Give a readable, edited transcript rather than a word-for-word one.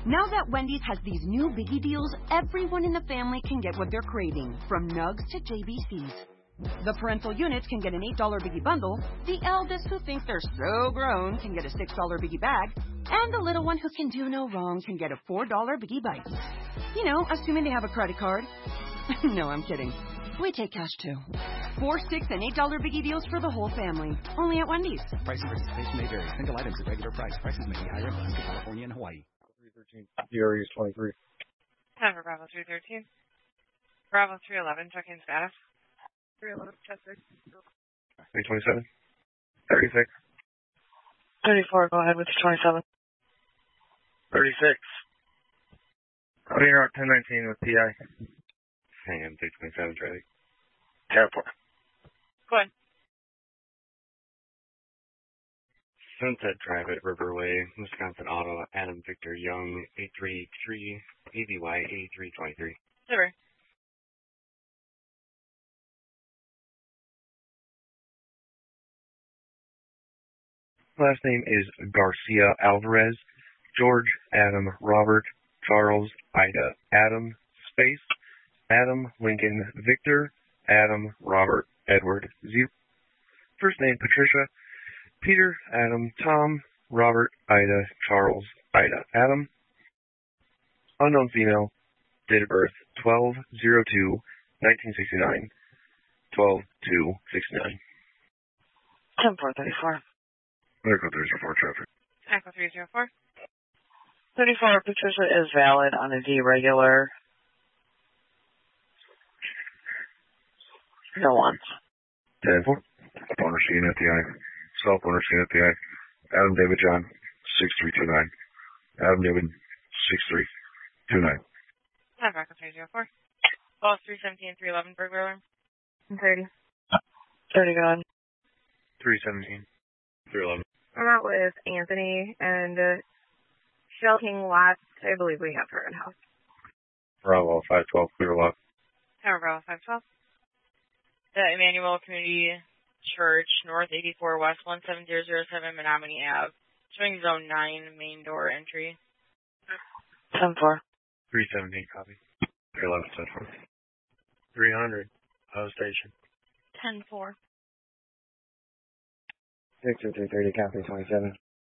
Now that Wendy's has these new biggie deals, everyone in the family can get what they're craving, from nugs to JBCs. The parental units can get an $8 biggie bundle, the eldest who thinks they're so grown can get a $6 biggie bag, and the little one who can do no wrong can get a $4 biggie bite. You know, assuming they have a credit card. No, I'm kidding. We take cash too. 4, 6, and $8 biggie deals for the whole family. Only at Wendy's. Price and participation may vary. Single items at regular price. Prices may be higher in Alaska, California, and Hawaii. 313. DRE is 23. Time for Bravo 313. Bravo 311, checking status. 311, Chester. 327. 36. 34, go ahead with 27. 36. Clear out 1019 with PI. Hang on, 327, Charlie. Airport. Go ahead. Sunset Drive at Riverway, Wisconsin Auto, Adam Victor Young, 833, ABY 8323. Silver. Last name is Garcia Alvarez, George, Adam, Robert, Charles, Ida, Adam, space, Adam, Lincoln, Victor, Adam, Robert, Edward, Z. First name Patricia, Peter, Adam, Tom, Robert, Ida, Charles, Ida, Adam. Unknown female, date of birth 12/02/1969, 12/2/69. 10-4-34. Echo 304 traffic. Echo 304. 34, Patricia is valid on a deregular. No ones. 10-4. Owner scene at the eye. Self-owner scene at the eye. Adam David John, 6329. Adam David, 6329. Time for Echo 304. Ball 317, 311, burglar alarm. 30. 30 gone. 317. 311. I'm out with Anthony and Shell King Watts. I believe we have her in house. Bravo 512, clear lot. Tower Bravo 512. The Emmanuel Community Church, North 84 West 17007, Menominee Ave. Showing zone 9, main door entry. 10-4. 317, copy. 311, Central. 300, station. 10-4. 62330, copy 27.